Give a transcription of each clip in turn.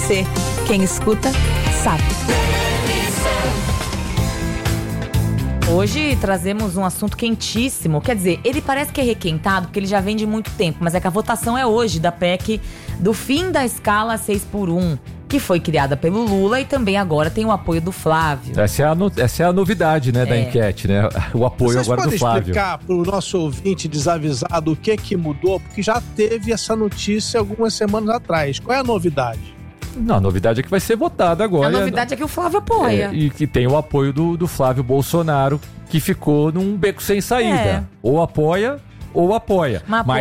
TMC. Quem escuta, sabe. Hoje trazemos um assunto quentíssimo. Quer dizer, ele parece que é requentado porque ele já vem de muito tempo, mas é que a votação é hoje da PEC do fim da escala 6x1, que foi criada pelo Lula e também agora tem o apoio do Flávio. Essa é a novidade, né, da enquete, né? O apoio agora do Flávio. Vocês podem explicar para o nosso ouvinte desavisado o que mudou? Porque já teve essa notícia algumas semanas atrás. Qual é a novidade? Não, a novidade é que vai ser votado agora. A novidade é que o Flávio apoia. E que tem o apoio do Flávio Bolsonaro, que ficou num beco sem saída. Ou apoia ou apoia.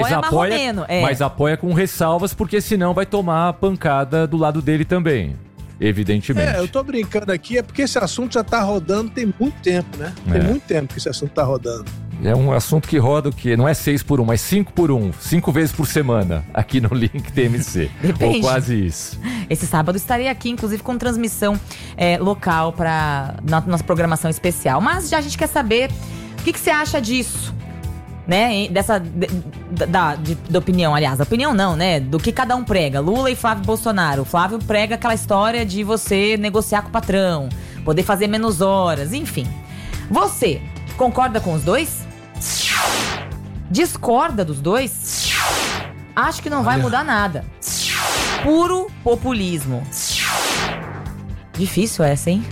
Mas apoia com ressalvas, porque senão vai tomar a pancada do lado dele também, evidentemente. Eu tô brincando aqui, é porque esse assunto já tá rodando tem muito tempo, né? Tem muito tempo que esse assunto tá rodando. É um assunto que roda o quê? Não é 6x1, mas 5x1. 5 vezes por semana, aqui no Link TMC. Ou quase isso. Esse sábado estarei aqui, inclusive, com transmissão local para nossa programação especial. Mas já a gente quer saber o que você acha disso, né? Da opinião, aliás, opinião não, né? Do que cada um prega. Lula e Flávio Bolsonaro. O Flávio prega aquela história de você negociar com o patrão, poder fazer menos horas, enfim. Você concorda com os dois? Discorda dos dois? Acho que não vai mudar nada. Puro populismo. Difícil essa, hein?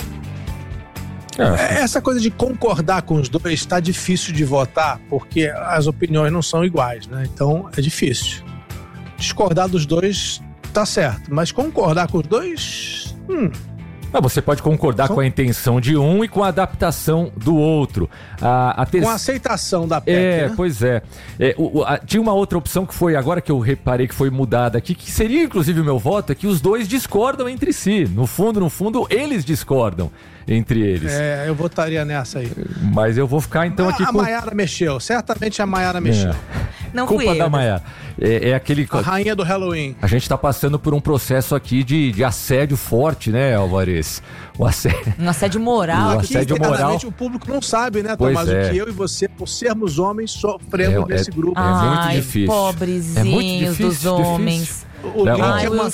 Essa coisa de concordar com os dois tá difícil de votar, porque as opiniões não são iguais, né? Então é difícil. Discordar dos dois tá certo, mas concordar com os dois... Você pode concordar com a intenção de um e com a adaptação do outro. Com a aceitação da PEC, né? Pois é. Tinha uma outra opção que foi, agora que eu reparei que foi mudada aqui, que seria inclusive o meu voto, é que os dois discordam entre si. No fundo, eles discordam entre eles. Eu votaria nessa aí. Mas eu vou ficar então aqui com... A Maiara mexeu, certamente a Maiara mexeu. Não fui Culpa da Maiara. Aquele... A rainha do Halloween. A gente tá passando por um processo aqui de assédio forte, né, Alvarez? Um assédio moral. O assédio moral. O público não sabe, né, Tomás? O que eu e você, por sermos homens, sofremos nesse grupo. Muito difícil. Pobrezinhos dos homens. O link é uma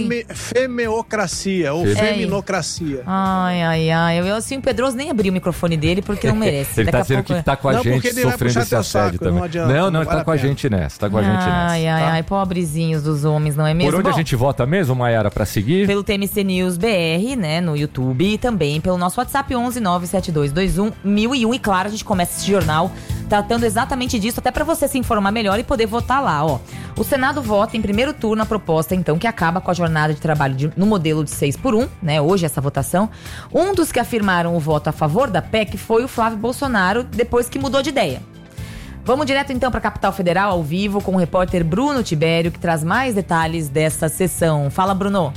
femeocracia ou feminocracia. Eu assim, o Pedroso nem abriu o microfone dele porque não merece. Ele tá dizendo que tá com a gente sofrendo esse assédio também. Não, ele tá com a gente nessa. Tá com a gente nessa. Pobrezinhos dos homens, não é mesmo? Por onde a gente vota mesmo, Maiara, pra seguir? Pelo TMC News BR, né, no YouTube, e também pelo nosso WhatsApp 11 97221 1001. E claro, a gente começa esse jornal tratando exatamente disso, até pra você se informar melhor e poder votar lá, ó. O Senado vota em primeiro turno a proposta, então, que acaba com a jornada de trabalho no modelo de 6x1, né? Hoje essa votação. Um dos que afirmaram o voto a favor da PEC foi o Flávio Bolsonaro, depois que mudou de ideia. Vamos direto, então, para a Capital Federal, ao vivo, com o repórter Bruno Tibério, que traz mais detalhes dessa sessão. Fala, Bruno.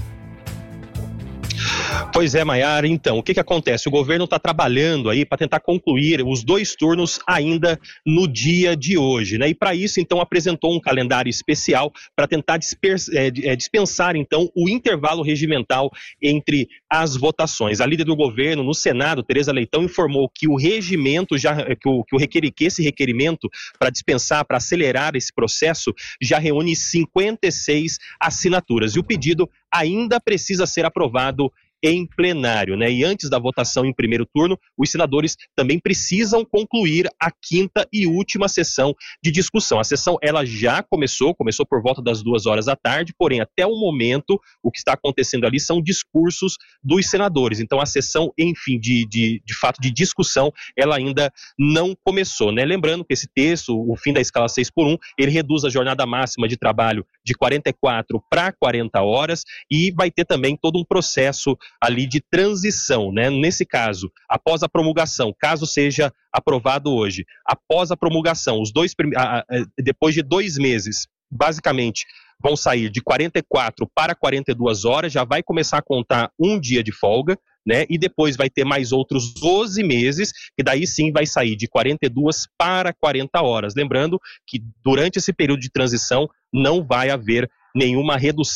Pois é, Maiara, então, o que acontece? O governo está trabalhando aí para tentar concluir os 2 turnos ainda no dia de hoje, né? E para isso, então, apresentou um calendário especial para tentar dispensar, então, o intervalo regimental entre as votações. A líder do governo no Senado, Tereza Leitão, informou que o regimento, que esse requerimento para dispensar, para acelerar esse processo, já reúne 56 assinaturas. E o pedido ainda precisa ser aprovado em plenário, né? E antes da votação em primeiro turno, os senadores também precisam concluir a 5ª e última sessão de discussão. A sessão, ela já começou por volta das 14h, porém, até o momento, o que está acontecendo ali são discursos dos senadores. Então, a sessão, enfim, de fato, de discussão, ela ainda não começou, né? Lembrando que esse texto, o fim da escala 6x1, ele reduz a jornada máxima de trabalho de 44 para 40 horas e vai ter também todo um processo ali de transição, né? Nesse caso, após a promulgação, caso seja aprovado hoje, após a promulgação, depois de 2 meses, basicamente, vão sair de 44 para 42 horas, já vai começar a contar um dia de folga, né? E depois vai ter mais outros 12 meses, que daí sim vai sair de 42 para 40 horas. Lembrando que durante esse período de transição não vai haver nenhuma redução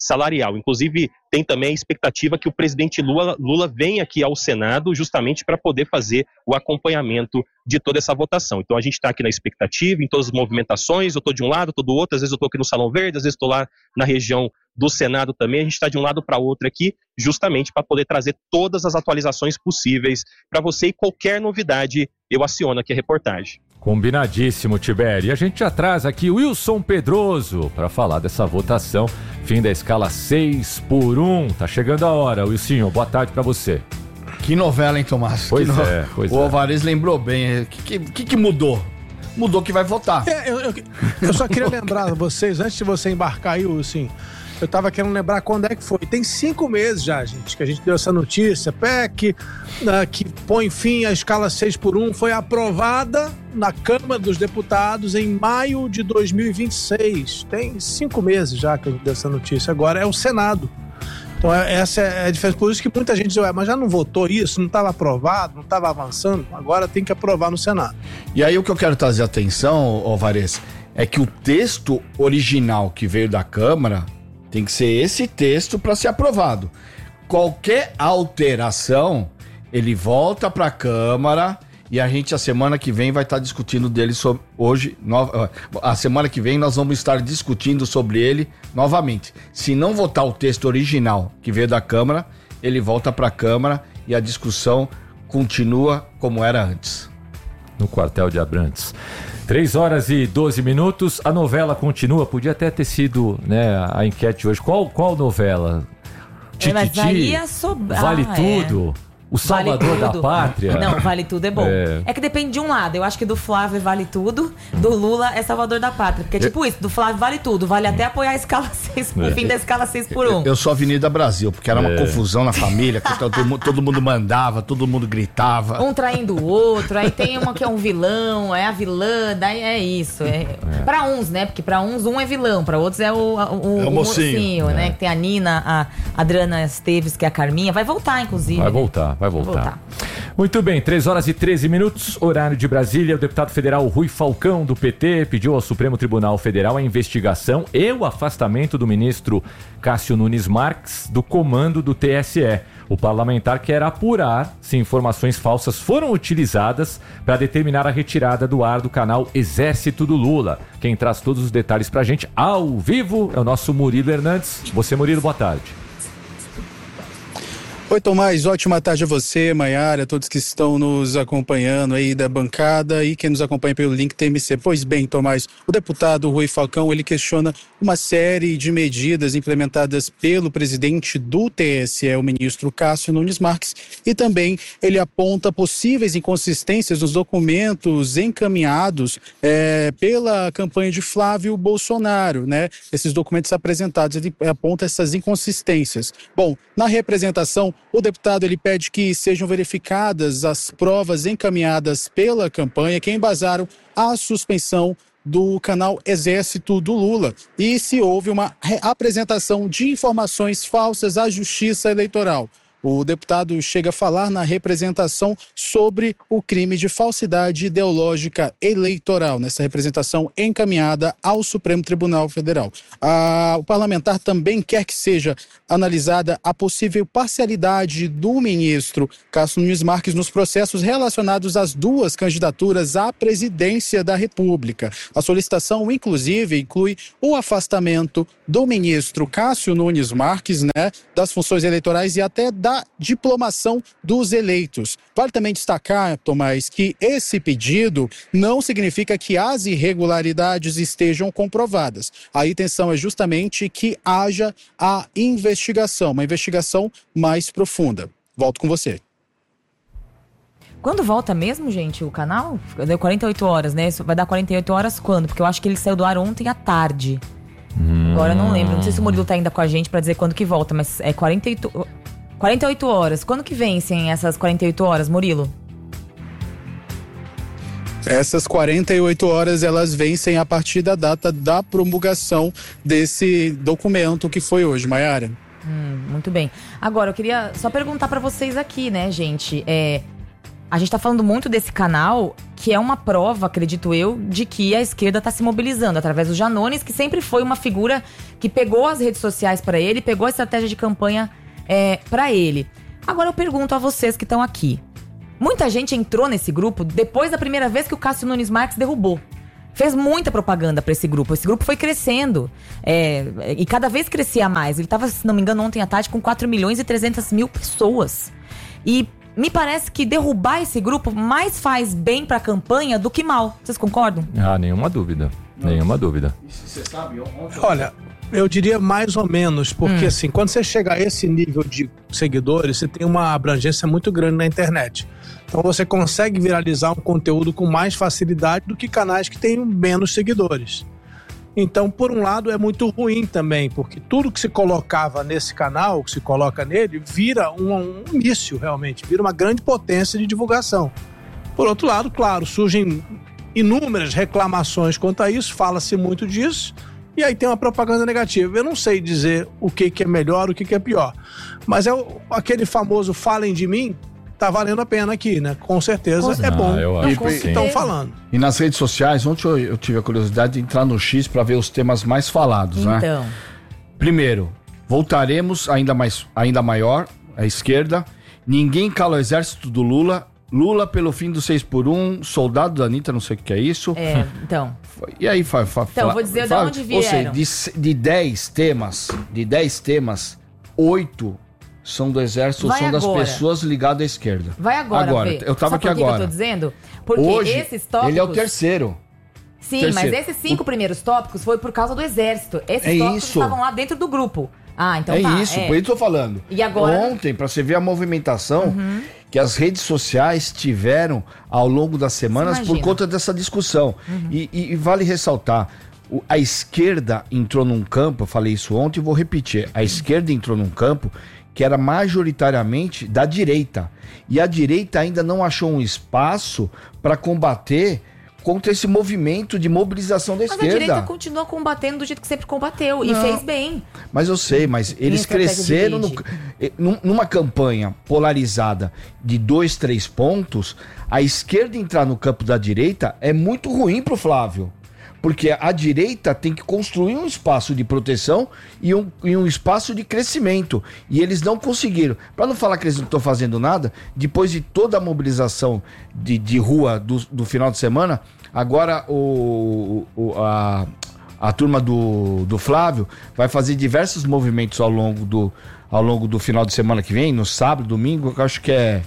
salarial. Inclusive, tem também a expectativa que o presidente Lula venha aqui ao Senado justamente para poder fazer o acompanhamento de toda essa votação. Então a gente está aqui na expectativa, em todas as movimentações, eu estou de um lado, estou do outro, às vezes eu estou aqui no Salão Verde, às vezes estou lá na região do Senado também, a gente está de um lado para outro aqui, justamente para poder trazer todas as atualizações possíveis para você, e qualquer novidade eu aciono aqui a reportagem. Combinadíssimo, Tibério. E a gente já traz aqui o Wilson Pedroso para falar dessa votação, fim da escala 6x1. Tá chegando a hora, Wilson, boa tarde para você. Que novela, hein, Tomás? Pois é. O Alvarez lembrou bem. O que mudou? Mudou que vai votar. Eu só queria lembrar vocês, antes de você embarcar aí, assim, eu tava querendo lembrar quando é que foi. Tem 5 meses já, gente, que a gente deu essa notícia. PEC, que põe fim à escala 6x1, foi aprovada na Câmara dos Deputados em maio de 2026. Tem 5 meses já que a gente deu essa notícia. Agora é o Senado. Então essa é a diferença. Por isso que muita gente diz, mas já não votou isso, não estava aprovado, não estava avançando, agora tem que aprovar no Senado. E aí o que eu quero trazer atenção, Alvarez, é que o texto original que veio da Câmara tem que ser esse texto para ser aprovado. Qualquer alteração, ele volta para a Câmara e a gente, a semana que vem, vai estar discutindo dele sobre... A semana que vem nós vamos estar discutindo sobre ele novamente. Se não votar o texto original que veio da Câmara, ele volta para a Câmara e a discussão continua como era antes. No quartel de Abrantes. 3h12. A novela continua. Podia até ter sido, né, a enquete hoje. Qual novela? Mas aí Vale Tudo? O Salvador da Pátria? Não, Vale Tudo é bom. É que depende de um lado. Eu acho que do Flávio Vale Tudo, do Lula é Salvador da Pátria. Porque é tipo isso, do Flávio vale tudo. Vale até apoiar a escala 6, o fim da escala 6x1. Eu sou Avenida Brasil, porque era uma confusão na família, que todo mundo mandava, todo mundo gritava. Um traindo o outro, aí tem uma que é um vilão, é a vilã, daí é isso. Pra uns, né? Porque pra uns, um é vilão, pra outros é o mocinho, né? Que tem a Nina, a Adriana Esteves, que é a Carminha. Vai voltar, inclusive. Vai voltar. Muito bem, 3h13, horário de Brasília. O deputado federal Rui Falcão, do PT, pediu ao Supremo Tribunal Federal a investigação e o afastamento do ministro Cássio Nunes Marques do comando do TSE. O parlamentar quer apurar se informações falsas foram utilizadas para determinar a retirada do ar do canal Exército do Lula. Quem traz todos os detalhes pra gente ao vivo é o nosso Murilo Hernandes. Você, Murilo, boa tarde. Oi, Tomás, ótima tarde a você, Maiara, todos que estão nos acompanhando aí da bancada e quem nos acompanha pelo link TMC. Pois bem, Tomás, o deputado Rui Falcão, ele questiona uma série de medidas implementadas pelo presidente do TSE, o ministro Cássio Nunes Marques, e também ele aponta possíveis inconsistências nos documentos encaminhados pela campanha de Flávio Bolsonaro, né? Esses documentos apresentados, ele aponta essas inconsistências. Bom, na representação, o deputado ele pede que sejam verificadas as provas encaminhadas pela campanha que embasaram a suspensão do canal Exército do Lula e se houve uma apresentação de informações falsas à Justiça Eleitoral. O deputado chega a falar na representação sobre o crime de falsidade ideológica eleitoral, nessa representação encaminhada ao Supremo Tribunal Federal. O parlamentar também quer que seja analisada a possível parcialidade do ministro Cássio Nunes Marques nos processos relacionados às duas candidaturas à presidência da República. A solicitação, inclusive, inclui o afastamento do ministro Cássio Nunes Marques, né, das funções eleitorais e até da diplomação dos eleitos. Vale também destacar, Tomás, que esse pedido não significa que as irregularidades estejam comprovadas. A intenção é justamente que haja a investigação, uma investigação mais profunda. Volto com você. Quando volta mesmo, gente, o canal? Deu 48 horas, né? Vai dar 48 horas quando? Porque eu acho que ele saiu do ar ontem à tarde. Agora eu não lembro. Não sei se o Murilo tá ainda com a gente pra dizer quando que volta, mas é 48 horas. Quando que vencem essas 48 horas, Murilo? Essas 48 horas, elas vencem a partir da data da promulgação desse documento que foi hoje, Maiara. Muito bem. Agora, eu queria só perguntar pra vocês aqui, né, gente? a gente tá falando muito desse canal, que é uma prova, acredito eu, de que a esquerda tá se mobilizando através do Janones, que sempre foi uma figura que pegou as redes sociais pra ele, pegou a estratégia de campanha pra ele. Agora eu pergunto a vocês que estão aqui. Muita gente entrou nesse grupo depois da primeira vez que o Cássio Nunes Marques derrubou. Fez muita propaganda pra esse grupo. Esse grupo foi crescendo. E cada vez crescia mais. Ele tava, se não me engano, ontem à tarde com 4.300.000 pessoas. E me parece que derrubar esse grupo mais faz bem pra campanha do que mal. Vocês concordam? Nenhuma dúvida. Nenhuma dúvida. Você sabe, olha, eu diria mais ou menos, porque assim, quando você chega a esse nível de seguidores, você tem uma abrangência muito grande na internet. Então você consegue viralizar um conteúdo com mais facilidade do que canais que têm menos seguidores. Então, por um lado, é muito ruim também, porque tudo que se colocava nesse canal, que se coloca nele, vira um míssil realmente, vira uma grande potência de divulgação. Por outro lado, claro, surgem inúmeras reclamações quanto a isso, fala-se muito disso, e aí tem uma propaganda negativa. Eu não sei dizer o que é melhor, o que é pior, mas aquele famoso falem de mim, tá valendo a pena aqui, né? Com certeza é bom o que estão falando. E nas redes sociais, ontem eu tive a curiosidade de entrar no X para ver os temas mais falados, né? Então. Primeiro, voltaremos ainda maior, a esquerda. Ninguém cala o exército do Lula. Lula pelo fim do 6x1, soldado da Anitta, não sei o que é isso. Então. E aí, então, vou dizer de onde vieram. Ou seja, de 10 temas, 8 são do exército, são das pessoas ligadas à esquerda. Vai agora ver. Eu tava aqui agora. Que eu tô dizendo? Porque hoje, esses tópicos... ele é o terceiro. Sim, mas esses 5 primeiros tópicos foi por causa do exército. Esses tópicos estavam lá dentro do grupo. Então Por isso tô falando. E agora? Ontem, pra você ver a movimentação que as redes sociais tiveram ao longo das semanas por conta dessa discussão. E vale ressaltar, a esquerda entrou num campo, eu falei isso ontem e vou repetir, a esquerda entrou num campo que era majoritariamente da direita. E a direita ainda não achou um espaço para combater contra esse movimento de mobilização da esquerda. Mas a direita continua combatendo do jeito que sempre combateu e fez bem. Mas eu sei, mas eles cresceram numa campanha polarizada de 2, 3 pontos. A esquerda entrar no campo da direita é muito ruim pro Flávio. Porque a direita tem que construir um espaço de proteção e um espaço de crescimento. E eles não conseguiram. Para não falar que eles não estão fazendo nada, depois de toda a mobilização de rua do final de semana, agora a turma do Flávio vai fazer diversos movimentos ao longo do final de semana que vem, no sábado, domingo, que eu acho que é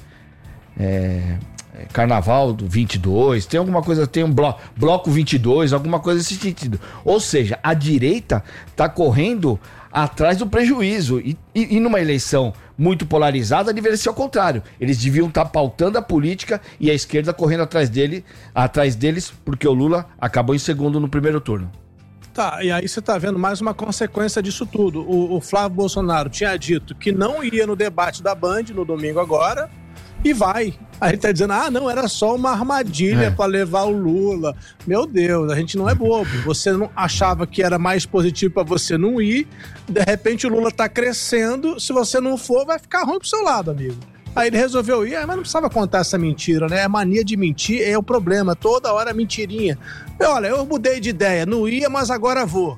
Carnaval do 22, tem alguma coisa, tem um bloco 22, alguma coisa desse sentido. Ou seja, a direita tá correndo atrás do prejuízo e numa eleição muito polarizada deveria ser ao contrário. Eles deviam estar pautando a política e a esquerda correndo atrás deles, porque o Lula acabou em segundo no primeiro turno. Tá, e aí você tá vendo mais uma consequência disso tudo. O Flávio Bolsonaro tinha dito que não ia no debate da Band no domingo agora, e vai. Aí ele tá dizendo, não, era só uma armadilha pra levar o Lula. Meu Deus, a gente não é bobo. Você não achava que era mais positivo pra você não ir, de repente o Lula tá crescendo, se você não for, vai ficar ruim pro seu lado, amigo. Aí ele resolveu ir, mas não precisava contar essa mentira, né? A mania de mentir é o problema, toda hora mentirinha. Olha, eu mudei de ideia, não ia, mas agora vou.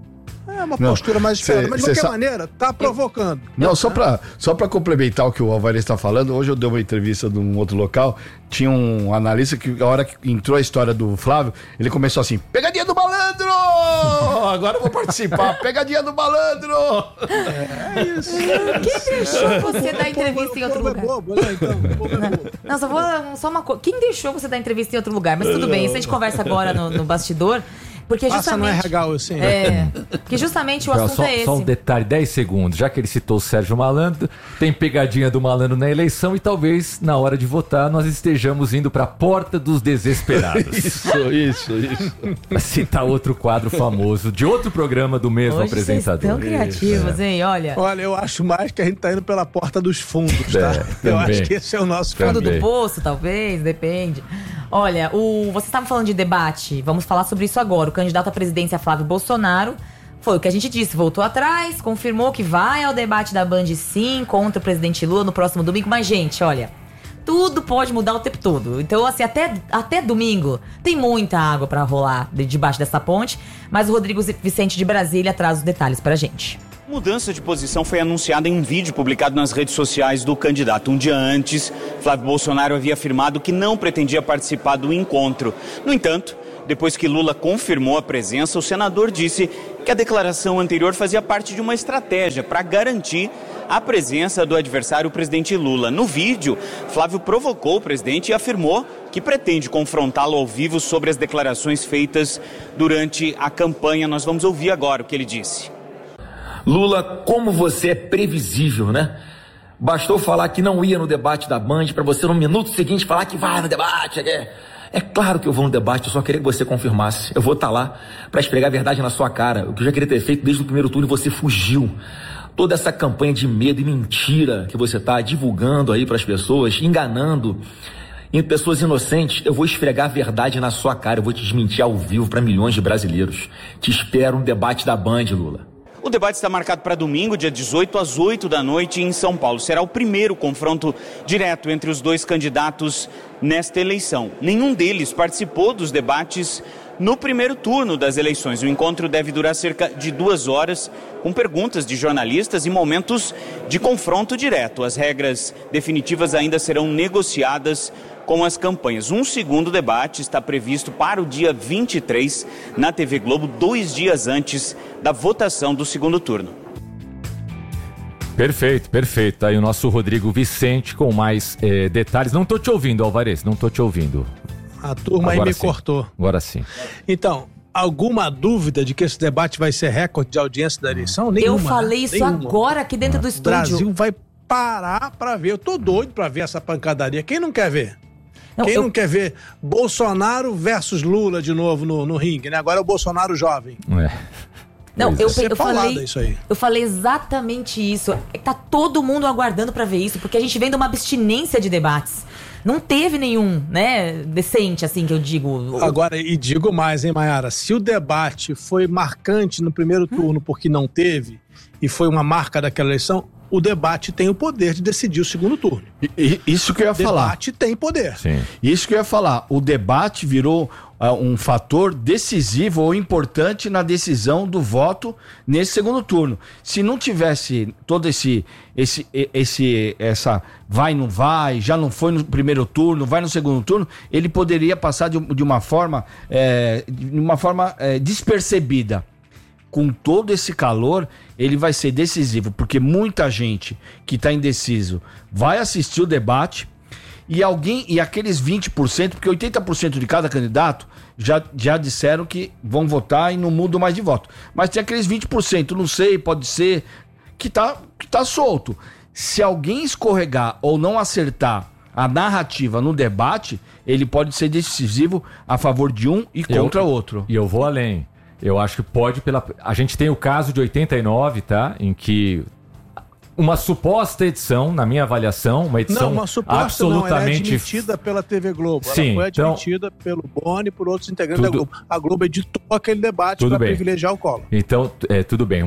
É uma postura mais diferente, mas de qualquer maneira, tá provocando. Não, só pra complementar o que o Alvarez tá falando, hoje eu dei uma entrevista num outro local, tinha um analista que a hora que entrou a história do Flávio, ele começou assim, pegadinha do malandro! Agora eu vou participar, pegadinha do malandro! É isso. Quem deixou você dar entrevista em outro lugar? É bobo, né? Então, não, só uma coisa, quem deixou você dar entrevista em outro lugar? Mas tudo bem, isso a gente conversa agora no bastidor. Porque justamente, passa no RH, assim. Porque justamente o assunto é esse. Só um detalhe, 10 segundos. Já que ele citou o Sérgio Malandro, tem pegadinha do malandro na eleição e talvez, na hora de votar, nós estejamos indo para a porta dos desesperados. Isso. Pra citar outro quadro famoso de outro programa do mesmo apresentador. Vocês tão criativos, hein? Olha, eu acho mais que a gente tá indo pela porta dos fundos, tá? Eu acho que esse é o nosso fundo do poço, talvez, depende. Olha, vocês estavam falando de debate, vamos falar sobre isso agora. O candidato à presidência Flávio Bolsonaro foi o que a gente disse, voltou atrás, confirmou que vai ao debate da Band sim, contra o presidente Lula no próximo domingo. Mas, gente, olha, tudo pode mudar o tempo todo. Então, assim, até domingo tem muita água pra rolar debaixo dessa ponte. Mas o Rodrigo Vicente de Brasília traz os detalhes pra gente. Mudança de posição foi anunciada em um vídeo publicado nas redes sociais do candidato. Um dia antes, Flávio Bolsonaro havia afirmado que não pretendia participar do encontro. No entanto, depois que Lula confirmou a presença, o senador disse que a declaração anterior fazia parte de uma estratégia para garantir a presença do adversário, o presidente Lula. No vídeo, Flávio provocou o presidente e afirmou que pretende confrontá-lo ao vivo sobre as declarações feitas durante a campanha. Nós vamos ouvir agora o que ele disse. Lula, como você é previsível, né? Bastou falar que não ia no debate da Band para você no minuto seguinte falar que vai no debate. É claro que eu vou no debate, eu só queria que você confirmasse. Eu vou estar lá para esfregar a verdade na sua cara. O que eu já queria ter feito desde o primeiro turno e você fugiu. Toda essa campanha de medo e mentira que você está divulgando aí para as pessoas, enganando em pessoas inocentes, eu vou esfregar a verdade na sua cara. Eu vou te desmentir ao vivo para milhões de brasileiros. Te espero no debate da Band, Lula. O debate está marcado para domingo, dia 18, às 8 da noite, em São Paulo. Será o primeiro confronto direto entre os dois candidatos nesta eleição. Nenhum deles participou dos debates no primeiro turno das eleições. O encontro deve durar cerca de 2 horas, com perguntas de jornalistas e momentos de confronto direto. As regras definitivas ainda serão negociadas com as campanhas. Um segundo debate está previsto para o dia 23 na TV Globo, 2 dias antes da votação do segundo turno. Perfeito. Tá aí o nosso Rodrigo Vicente com mais detalhes. Não tô te ouvindo, Alvarez, não tô te ouvindo. A turma agora aí me cortou. Agora sim. Então, alguma dúvida de que esse debate vai ser recorde de audiência da eleição? Nenhuma. Eu falei isso agora aqui dentro do estúdio. O Brasil vai parar pra ver. Eu tô doido pra ver essa pancadaria. Quem não quer ver? Quem não quer ver Bolsonaro versus Lula de novo no ringue, né? Agora é o Bolsonaro jovem. Não, eu falei exatamente isso. Tá todo mundo aguardando pra ver isso, porque a gente vem de uma abstinência de debates. Não teve nenhum, né, decente, assim, que eu digo. Agora, e digo mais, hein, Mayara? Se o debate foi marcante no primeiro turno porque não teve, e foi uma marca daquela eleição, o debate tem o poder de decidir o segundo turno. Isso que eu ia falar. O debate tem poder. Sim. Isso que eu ia falar. O debate virou um fator decisivo ou importante na decisão do voto nesse segundo turno. Se não tivesse todo essa vai, não vai, já não foi no primeiro turno, vai no segundo turno, ele poderia passar de uma forma despercebida. Com todo esse calor, ele vai ser decisivo, porque muita gente que está indeciso vai assistir o debate e aqueles 20%, porque 80% de cada candidato já disseram que vão votar e não mudam mais de voto. Mas tem aqueles 20%, não sei, pode ser, que tá solto. Se alguém escorregar ou não acertar a narrativa no debate, ele pode ser decisivo a favor de um e contra outro. E eu vou além. Eu acho que pode A gente tem o caso de 89, tá? Em que uma suposta edição, na minha avaliação, uma edição absolutamente... ela é admitida pela TV Globo. Sim, ela foi admitida pelo Boni e por outros integrantes da Globo. A Globo editou aquele debate para privilegiar o Collor. Então, tudo bem.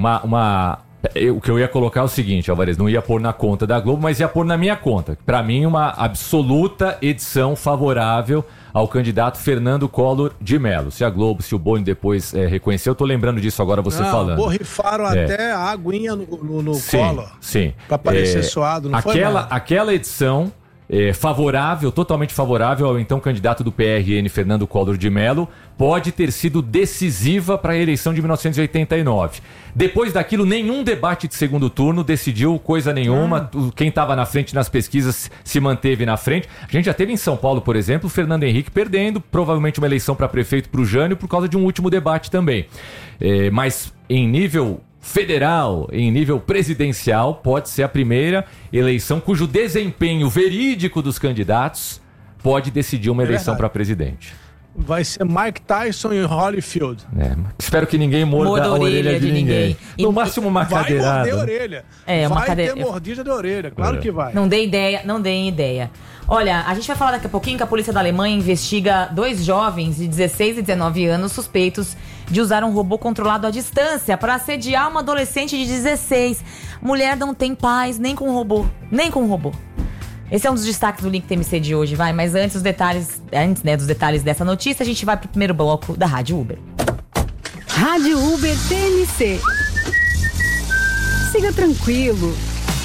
O que eu ia colocar é o seguinte, Alvarez, não ia pôr na conta da Globo, mas ia pôr na minha conta. Para mim, uma absoluta edição favorável ao candidato Fernando Collor de Mello. Se a Globo, se o Boni depois reconheceu, eu tô lembrando disso agora você falando. Borrifaram até a aguinha no Collor. Sim. Pra parecer suado, não foi nada. Aquela edição... totalmente favorável ao então candidato do PRN, Fernando Collor de Mello, pode ter sido decisiva para a eleição de 1989. Depois daquilo, nenhum debate de segundo turno decidiu coisa nenhuma. Quem estava na frente nas pesquisas se manteve na frente. A gente já teve em São Paulo, por exemplo, o Fernando Henrique perdendo, provavelmente uma eleição para prefeito para o Jânio por causa de um último debate também. Mas em nível federal, em nível presidencial, pode ser a primeira eleição cujo desempenho verídico dos candidatos pode decidir uma eleição para presidente. Vai ser Mike Tyson e Holyfield. Espero que ninguém morda a orelha de ninguém. No máximo uma cadeirada. Vai morder a orelha. Vai ter mordida de orelha, claro que vai. Não dê ideia. Olha, a gente vai falar daqui a pouquinho que a polícia da Alemanha investiga 2 jovens de 16 e 19 anos suspeitos de usar um robô controlado à distância para assediar uma adolescente de 16. Mulher não tem paz nem com robô. Esse é um dos destaques do Link TMC de hoje, vai. Mas antes dos detalhes dessa notícia, a gente vai pro primeiro bloco da Rádio Uber. Rádio Uber TMC. Siga tranquilo.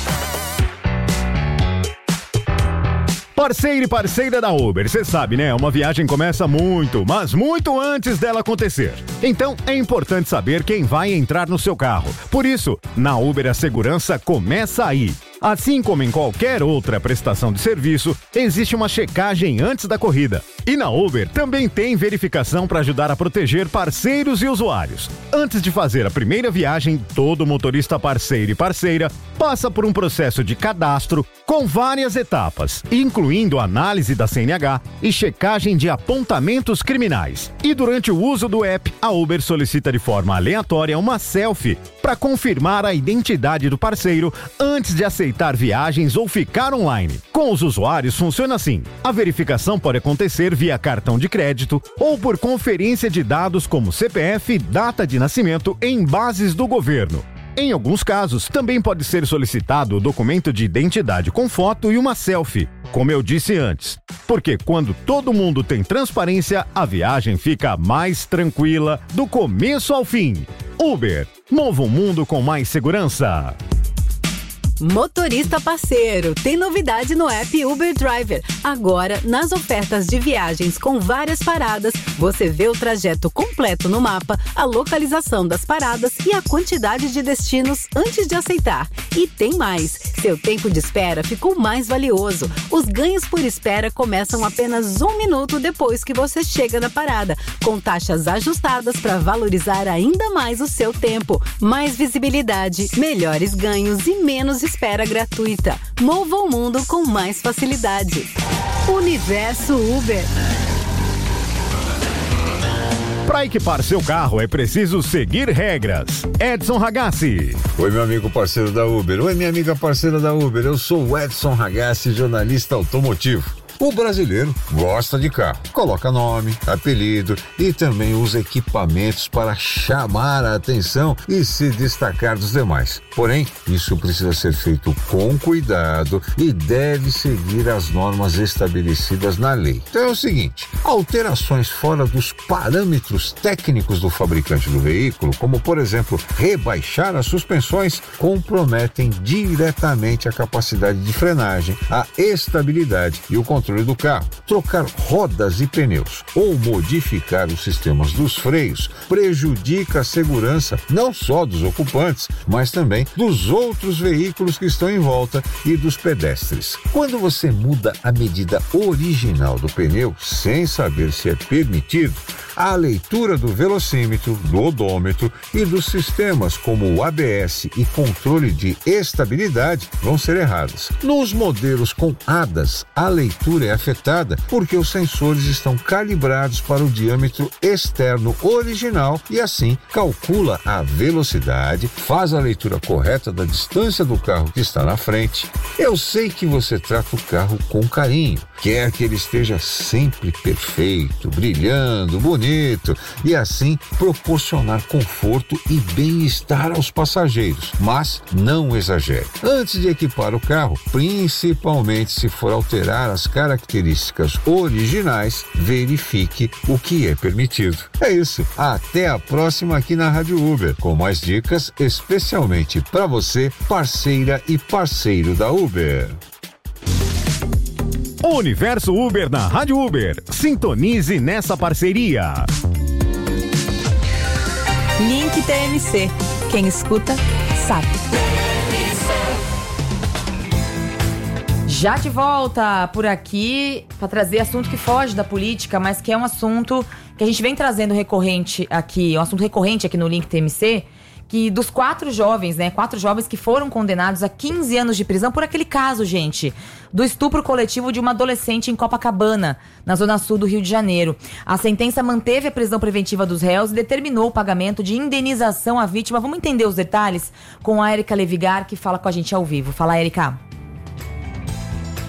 Parceiro e parceira da Uber, você sabe, né? Uma viagem começa muito, mas muito antes dela acontecer. Então, é importante saber quem vai entrar no seu carro. Por isso, na Uber a segurança começa aí. Assim como em qualquer outra prestação de serviço, existe uma checagem antes da corrida. E na Uber também tem verificação para ajudar a proteger parceiros e usuários. Antes de fazer a primeira viagem, todo motorista parceiro e parceira passa por um processo de cadastro com várias etapas, incluindo análise da CNH e checagem de apontamentos criminais. E durante o uso do app, a Uber solicita de forma aleatória uma selfie para confirmar a identidade do parceiro antes de aceitar viagens ou ficar online. Com os usuários funciona assim: a verificação pode acontecer via cartão de crédito ou por conferência de dados como CPF e data de nascimento em bases do governo. Em alguns casos, também pode ser solicitado o documento de identidade com foto e uma selfie, como eu disse antes. Porque quando todo mundo tem transparência, a viagem fica mais tranquila do começo ao fim. Uber, mova o mundo com mais segurança. Motorista parceiro, tem novidade no app Uber Driver. Agora, nas ofertas de viagens com várias paradas, você vê o trajeto completo no mapa, a localização das paradas e a quantidade de destinos antes de aceitar. E tem mais, seu tempo de espera ficou mais valioso. Os ganhos por espera começam apenas 1 minuto depois que você chega na parada, com taxas ajustadas para valorizar ainda mais o seu tempo. Mais visibilidade, melhores ganhos e menos espera gratuita. Mova o mundo com mais facilidade. Universo Uber. Para equipar seu carro é preciso seguir regras. Edson Ragazzi. Oi, meu amigo parceiro da Uber. Oi, minha amiga parceira da Uber. Eu sou o Edson Ragazzi, jornalista automotivo. O brasileiro gosta de carro, coloca nome, apelido e também usa equipamentos para chamar a atenção e se destacar dos demais. Porém, isso precisa ser feito com cuidado e deve seguir as normas estabelecidas na lei. Então é o seguinte: alterações fora dos parâmetros técnicos do fabricante do veículo, como por exemplo, rebaixar as suspensões, comprometem diretamente a capacidade de frenagem, a estabilidade e o controle do carro. Trocar rodas e pneus ou modificar os sistemas dos freios prejudica a segurança não só dos ocupantes, mas também dos outros veículos que estão em volta e dos pedestres. Quando você muda a medida original do pneu sem saber se é permitido, a leitura do velocímetro, do odômetro e dos sistemas como o ABS e controle de estabilidade vão ser erradas. Nos modelos com ADAS, a leitura é afetada porque os sensores estão calibrados para o diâmetro externo original e assim calcula a velocidade, faz a leitura correta da distância do carro que está na frente. Eu sei que você trata o carro com carinho, quer que ele esteja sempre perfeito, brilhando, bonito e assim proporcionar conforto e bem-estar aos passageiros, mas não exagere. Antes de equipar o carro, principalmente se for alterar as características originais, verifique o que é permitido. É isso, até a próxima aqui na Rádio Uber, com mais dicas especialmente para você, parceira e parceiro da Uber. Universo Uber na Rádio Uber. Sintonize nessa parceria. Link TMC. Quem escuta, sabe. Já de volta por aqui para trazer assunto que foge da política, mas que é um assunto que a gente vem trazendo recorrente aqui, um assunto recorrente aqui no Link TMC, que dos 4 jovens, né? 4 jovens que foram condenados a 15 anos de prisão por aquele caso, gente, do estupro coletivo de uma adolescente em Copacabana, na zona sul do Rio de Janeiro. A sentença manteve a prisão preventiva dos réus e determinou o pagamento de indenização à vítima. Vamos entender os detalhes com a Érica Levigar, que fala com a gente ao vivo. Fala, Érica.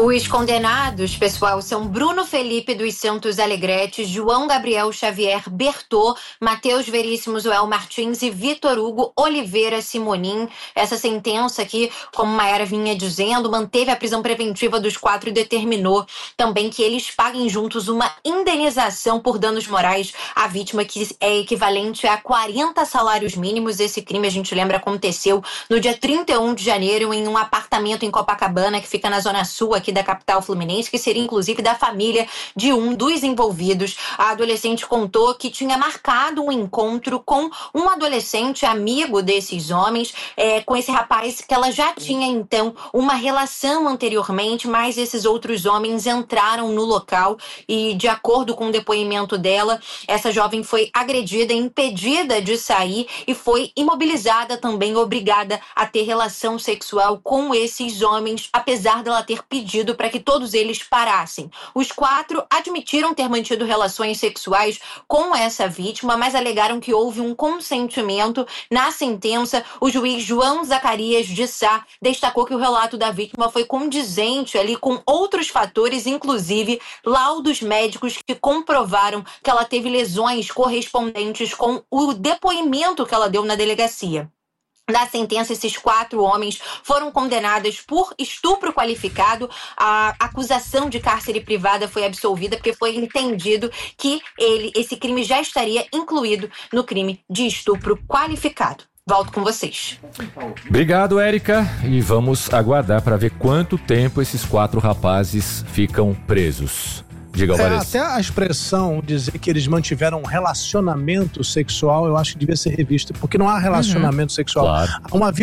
Os condenados, pessoal, são Bruno Felipe dos Santos Alegrete, João Gabriel Xavier Bertô, Matheus Veríssimo Joel Martins e Vitor Hugo Oliveira Simonim. Essa sentença aqui, como Maiara vinha dizendo, manteve a prisão preventiva dos 4 e determinou também que eles paguem juntos uma indenização por danos morais à vítima, que é equivalente a 40 salários mínimos. Esse crime, a gente lembra, aconteceu no dia 31 de janeiro em um apartamento em Copacabana, que fica na zona sul aqui da capital fluminense, que seria inclusive da família de um dos envolvidos. A adolescente contou que tinha marcado um encontro com um adolescente amigo desses homens, com esse rapaz, que ela já tinha então uma relação anteriormente, mas esses outros homens entraram no local e, de acordo com o depoimento dela, essa jovem foi agredida, impedida de sair e foi imobilizada também, obrigada a ter relação sexual com esses homens, apesar dela ter pedido para que todos eles parassem. Os 4 admitiram ter mantido relações sexuais com essa vítima, mas alegaram que houve um consentimento. Na sentença, o juiz João Zacarias de Sá destacou que o relato da vítima foi condizente ali com outros fatores, inclusive laudos médicos que comprovaram que ela teve lesões correspondentes com o depoimento que ela deu na delegacia. Na sentença, esses 4 homens foram condenados por estupro qualificado. A acusação de cárcere privada foi absolvida porque foi entendido que esse crime já estaria incluído no crime de estupro qualificado. Volto com vocês. Obrigado, Érica. E vamos aguardar para ver quanto tempo esses 4 rapazes ficam presos. Diga, até a expressão dizer que eles mantiveram um relacionamento sexual, eu acho que devia ser revista, porque não há relacionamento sexual. Claro. Há uma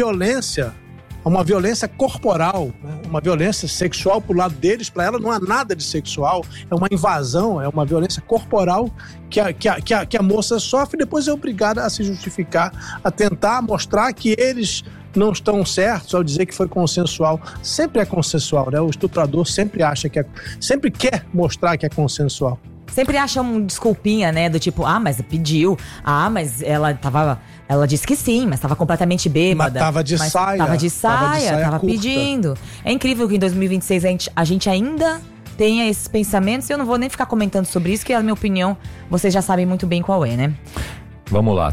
violência corporal, né? Uma violência sexual pro lado deles, para ela não há nada de sexual, é uma invasão, é uma violência corporal que a moça sofre e depois é obrigada a se justificar, a tentar mostrar que eles não estão certos ao dizer que foi consensual. Sempre é consensual, né? O estuprador sempre quer mostrar que é consensual. Sempre acha uma desculpinha, né? Do tipo, mas pediu. Mas ela disse que sim, mas tava completamente bêbada. Mas tava de saia. Tava pedindo. É incrível que em 2026 a gente ainda tenha esses pensamentos. Eu não vou nem ficar comentando sobre isso, que a minha opinião, vocês já sabem muito bem qual é, né? Vamos lá,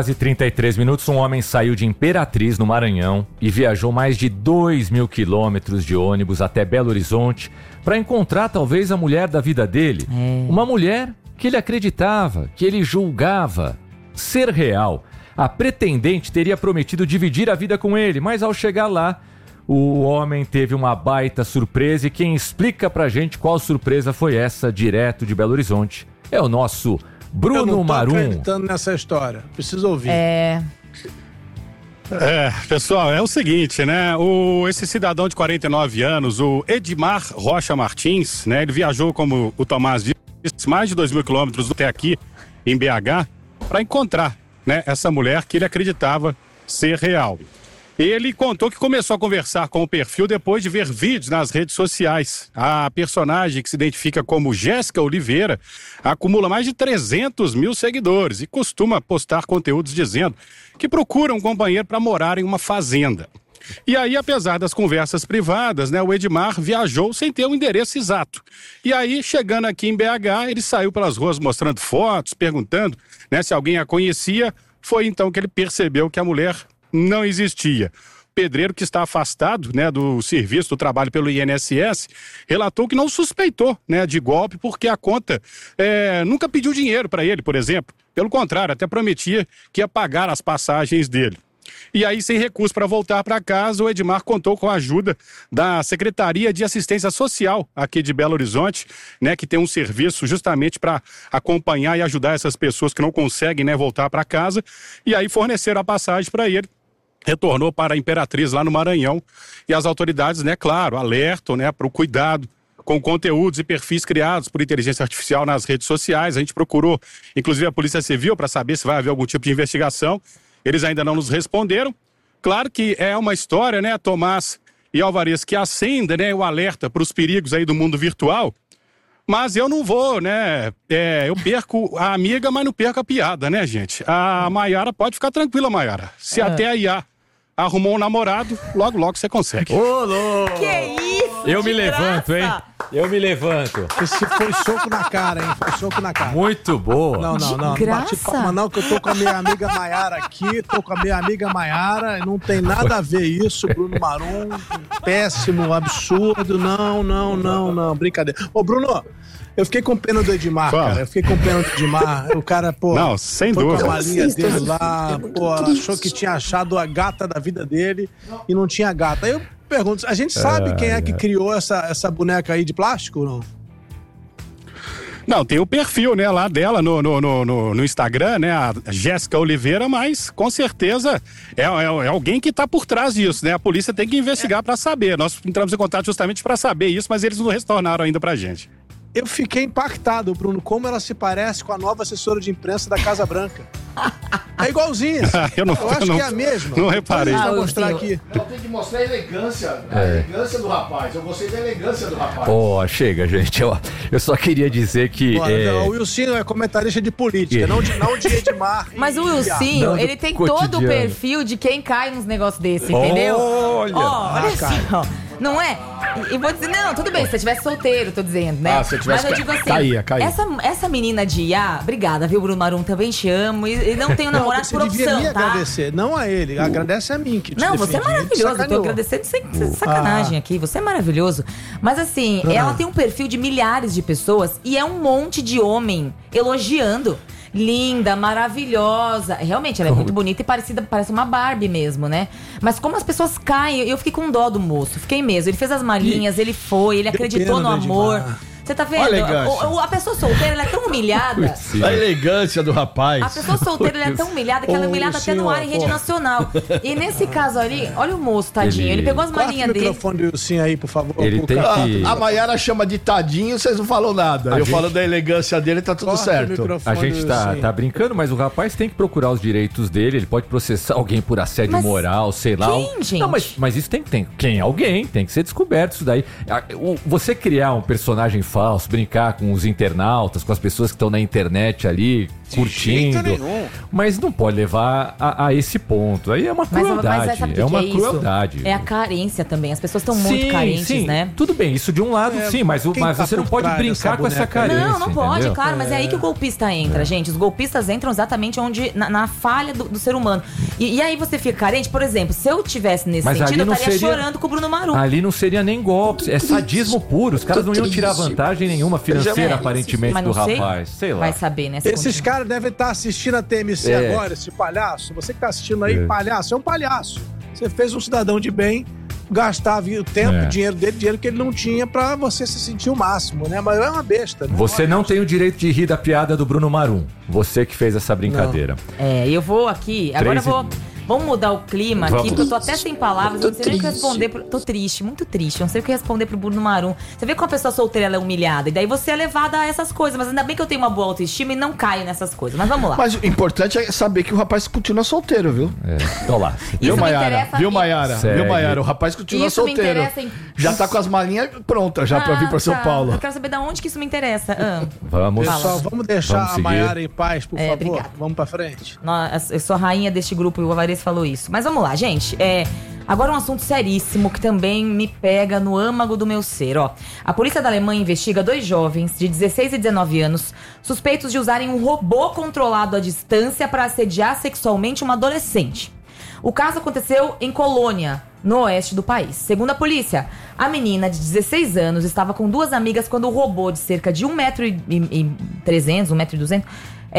3h33, um homem saiu de Imperatriz, no Maranhão, e viajou mais de 2.000 quilômetros de ônibus até Belo Horizonte para encontrar talvez a mulher da vida dele. Uma mulher que ele acreditava, que ele julgava ser real. A pretendente teria prometido dividir a vida com ele, mas ao chegar lá, o homem teve uma baita surpresa, e quem explica pra gente qual surpresa foi essa, direto de Belo Horizonte, é o nosso Bruno Marum. Eu não tô acreditando nessa história. Preciso ouvir. Pessoal, é o seguinte, né? Esse cidadão de 49 anos, o Edmar Rocha Martins, né? Ele viajou, como o Tomás disse, mais de 2.000 quilômetros até aqui, em BH, para encontrar, né, essa mulher que ele acreditava ser real. Ele contou que começou a conversar com o perfil depois de ver vídeos nas redes sociais. A personagem, que se identifica como Jéssica Oliveira, acumula mais de 300 mil seguidores e costuma postar conteúdos dizendo que procura um companheiro para morar em uma fazenda. E aí, apesar das conversas privadas, né, o Edmar viajou sem ter o endereço exato. E aí, chegando aqui em BH, ele saiu pelas ruas mostrando fotos, perguntando, né, se alguém a conhecia. Foi então que ele percebeu que a mulher não existia. O pedreiro, que está afastado, né, do serviço do trabalho pelo INSS, relatou que não suspeitou, né, de golpe, porque a conta nunca pediu dinheiro para ele, por exemplo. Pelo contrário, até prometia que ia pagar as passagens dele. E aí, sem recurso para voltar para casa, o Edmar contou com a ajuda da Secretaria de Assistência Social aqui de Belo Horizonte, né, que tem um serviço justamente para acompanhar e ajudar essas pessoas que não conseguem, né, voltar para casa. E aí forneceram a passagem para ele. Retornou para a Imperatriz, lá no Maranhão. E as autoridades, né, claro, alertam, né, para o cuidado com conteúdos e perfis criados por inteligência artificial nas redes sociais. A gente procurou, inclusive, a Polícia Civil para saber se vai haver algum tipo de investigação. Eles ainda não nos responderam. Claro que é uma história, né, Tomás e Alvarez, que acende, né, o alerta para os perigos aí do mundo virtual. Mas eu não vou, né, eu perco a amiga, mas não perco a piada, né, gente? A Maiara pode ficar tranquila, Maiara. Se até a IA arrumou um namorado, logo, logo você consegue. Ô, louco! Que isso? Eu me levanto, hein? Eu me levanto. Esse foi soco na cara, hein? Foi soco na cara. Muito boa. Não. Não bate palma não, que eu tô com a minha amiga Maiara aqui. Não tem nada a ver isso, Bruno Marum. Péssimo, absurdo. Não. Brincadeira. Ô, Bruno, eu fiquei com pena do Edmar, cara. O cara, pô... Não, sem dúvida. Com a malinha dele lá, pô, achou que tinha achado a gata da vida dele e não tinha gata. Aí eu pergunto, a gente sabe quem é que criou essa boneca aí de plástico, não? Não, tem o perfil, né, lá dela no Instagram, né, a Jéssica Oliveira, mas com certeza é alguém que tá por trás disso, né? A polícia tem que investigar pra saber. Nós entramos em contato justamente pra saber isso, mas eles não retornaram ainda pra gente. Eu fiquei impactado, Bruno, como ela se parece com a nova assessora de imprensa da Casa Branca. É igualzinha. Eu acho que é a mesma. Não reparei. Vou mostrar aqui. Não, tem que mostrar a elegância do rapaz. Eu gostei da elegância do rapaz. Chega, gente. Eu só queria dizer que... O Wilsinho é comentarista de política, não de Edmar. Mas o Wilsinho, ele tem todo o perfil de quem cai nos negócios desse, entendeu? Olha só. Não é? E vou dizer, não, tudo bem, se você estivesse solteiro, tô dizendo, né? Se eu tivesse... Mas eu digo assim, caía. Essa menina de IA, obrigada, viu, Bruno Marum? Também te amo. E não tenho namorado por opção, devia me agradecer, não a ele. Agradece a mim que te defendi. Você é maravilhoso. Eu tô agradecendo sem sacanagem aqui. Você é maravilhoso. Mas assim, ela tem um perfil de milhares de pessoas e é um monte de homem elogiando. Linda, maravilhosa. Realmente, ela é muito bonita e parece uma Barbie mesmo, né? Mas como as pessoas caem, eu fiquei com dó do moço. Fiquei mesmo. Ele fez as malinhas, ele acreditou no amor. Você tá vendo? A pessoa solteira, ela é tão humilhada. A elegância do rapaz. A pessoa solteira, ela é tão humilhada que ela é humilhada até no ar em rede nacional. E nesse caso ali, olha o moço, tadinho. Ele pegou as malinhas dele. O microfone do Wilson aí, por favor. Ele tem que... A Maiara chama de tadinho, vocês não falam nada. Eu falo da elegância dele, tá tudo certo. A gente tá brincando, mas o rapaz tem que procurar os direitos dele. Ele pode processar alguém por assédio moral, sei lá. Quem, gente? Não, mas isso tem alguém, tem que ser descoberto isso daí. Você criar um personagem falso, brincar com os internautas, com as pessoas que estão na internet ali, curtindo. Mas não pode levar a esse ponto. Aí é uma crueldade. É uma crueldade. É a carência também. As pessoas estão muito carentes, né? Tudo bem, isso de um lado sim, mas você não pode brincar com essa carência. Não pode, entendeu? Claro, mas é aí que o golpista entra, gente. Os golpistas entram exatamente onde na falha do ser humano. E aí você fica carente, por exemplo, se eu tivesse nesse sentido, eu estaria chorando com o Bruno Marum. Ali não seria nem golpe, é sadismo puro. Os caras não iam tirar vantagem nenhuma financeira, aparentemente, do rapaz. Sei lá. Vai saber, né? Esses caras devem estar assistindo a TMC agora, esse palhaço. Você que tá assistindo aí, palhaço, é um palhaço. Você fez um cidadão de bem gastar o tempo, o dinheiro dele, dinheiro que ele não tinha pra você se sentir o máximo, né? Mas é uma besta. Você não tem o direito de rir da piada do Bruno Marum. Você que fez essa brincadeira. Eu vou aqui, agora eu vou... Vamos mudar o clima aqui, porque eu tô até sem palavras, eu não sei nem o que responder. Tô triste, muito triste. Eu não sei o que responder pro Bruno Marum. Você vê como a pessoa solteira ela é humilhada, e daí você é levada a essas coisas. Mas ainda bem que eu tenho uma boa autoestima e não caio nessas coisas. Mas vamos lá. Mas o importante é saber que o rapaz continua solteiro, viu? Então lá. Viu, Maiara? Viu, Maiara? O rapaz continua solteiro. Já tá com as malinhas prontas já pra vir pra São Paulo. Eu quero saber de onde que isso me interessa. Pessoal, vamos deixar a Maiara em paz, por favor. Obrigada. Vamos pra frente. Eu sou a rainha deste grupo e o Alvarez falou isso. Mas vamos lá, gente. Agora um assunto seríssimo que também me pega no âmago do meu ser. A polícia da Alemanha investiga 2 jovens de 16 e 19 anos suspeitos de usarem um robô controlado à distância para assediar sexualmente uma adolescente. O caso aconteceu em Colônia, no oeste do país. Segundo a polícia, a menina de 16 anos estava com 2 amigas quando o robô de cerca de 1,3 m, 1,2 m,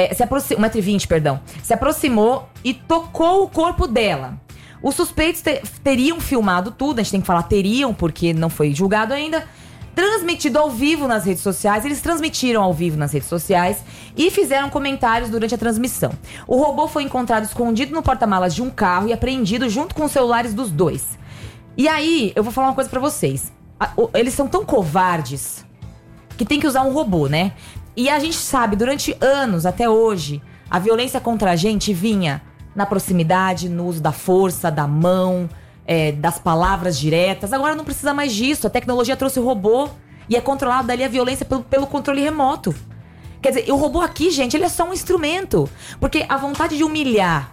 1,20 m, perdão, se aproximou e tocou o corpo dela. Os suspeitos teriam filmado tudo, a gente tem que falar teriam, porque não foi julgado ainda, transmitido ao vivo nas redes sociais. Eles transmitiram ao vivo nas redes sociais e fizeram comentários durante a transmissão. O robô foi encontrado escondido no porta-malas de um carro e apreendido junto com os celulares dos 2. E aí, eu vou falar uma coisa pra vocês. Eles são tão covardes que tem que usar um robô, né? E a gente sabe, durante anos, até hoje, a violência contra a gente vinha na proximidade, no uso da força, da mão, das palavras diretas. Agora não precisa mais disso. A tecnologia trouxe o robô e é controlado dali a violência pelo controle remoto. Quer dizer, o robô aqui, gente, ele é só um instrumento. Porque a vontade de humilhar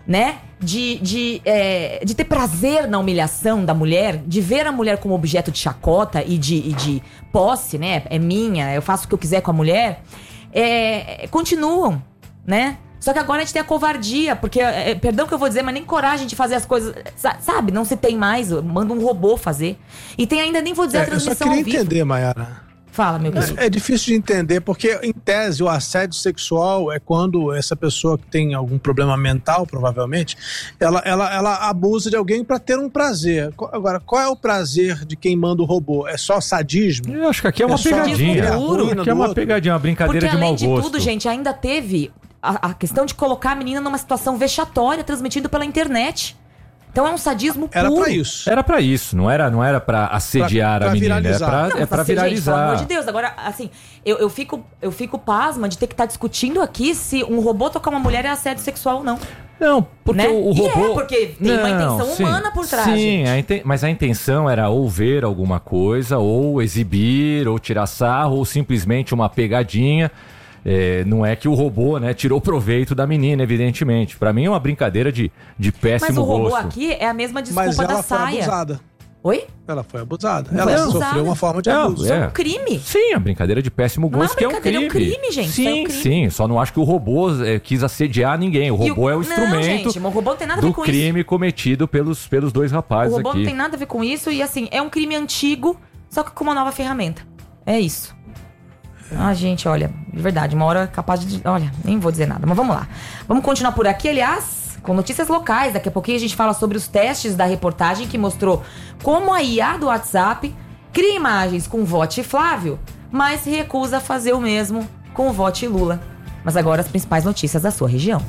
né? De ter prazer na humilhação da mulher, de ver a mulher como objeto de chacota e de posse, né? É minha, eu faço o que eu quiser com a mulher. Continuam, né? Só que agora a gente tem a covardia, porque, perdão que eu vou dizer, mas nem coragem de fazer as coisas, sabe? Não se tem mais, manda um robô fazer. E tem ainda, nem vou dizer a transmissão ao vivo. Eu só queria entender, Mayara. Fala, meu querido. É difícil de entender, porque, em tese, o assédio sexual é quando essa pessoa que tem algum problema mental, provavelmente, ela abusa de alguém para ter um prazer. Agora, qual é o prazer de quem manda o robô? É só sadismo? Eu acho que aqui é uma pegadinha. Aqui é uma pegadinha, uma brincadeira de mau gosto. Porque, além de tudo, gente, ainda teve a questão de colocar a menina numa situação vexatória, transmitido pela internet. Então é um sadismo puro. Era pra isso. Era pra isso, não era pra assediar pra a menina. Viralizar. É pra viralizar. Gente, pelo amor de Deus. Agora, assim, eu fico pasma de ter que estar discutindo aqui se um robô tocar uma mulher é assédio sexual ou não. Não, porque né? o robô... porque tem uma intenção humana por trás. Sim, mas a intenção era ou ver alguma coisa, ou exibir, ou tirar sarro, ou simplesmente uma pegadinha. Não é que o robô, né, tirou proveito da menina, evidentemente. Pra mim é uma brincadeira de péssimo gosto. Mas o robô aqui é a mesma desculpa da saia. Foi abusada. Oi? Ela foi abusada. Ela sofreu uma forma de abuso. Isso é um crime. Sim, a brincadeira de péssimo gosto, que é um crime. É um crime, gente. Sim, sim. Só não acho que o robô quis assediar ninguém. O robô é o instrumento gente, o robô não tem nada a ver com crime isso. Cometido pelos dois rapazes aqui. O robô não tem nada a ver com isso. E assim, é um crime antigo, só que com uma nova ferramenta. É isso. Gente, olha, de verdade, uma hora é capaz de... Olha, nem vou dizer nada, mas vamos lá. Vamos continuar por aqui, aliás, com notícias locais. Daqui a pouquinho a gente fala sobre os testes da reportagem que mostrou como a IA do WhatsApp cria imagens com vote Flávio, mas se recusa a fazer o mesmo com o vote Lula. Mas agora as principais notícias da sua região.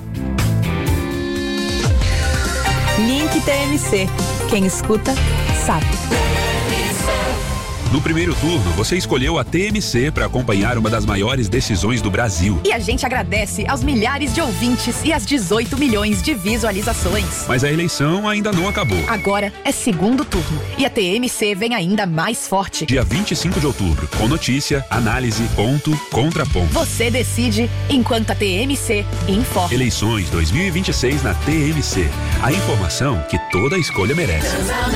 Link TMC. Quem escuta, sabe. No primeiro turno, você escolheu a TMC para acompanhar uma das maiores decisões do Brasil. E a gente agradece aos milhares de ouvintes e às 18 milhões de visualizações. Mas a eleição ainda não acabou. Agora é segundo turno e a TMC vem ainda mais forte. Dia 25 de outubro, com notícia, análise, ponto, contraponto. Você decide enquanto a TMC informa. Eleições 2026 na TMC. A informação que toda escolha merece.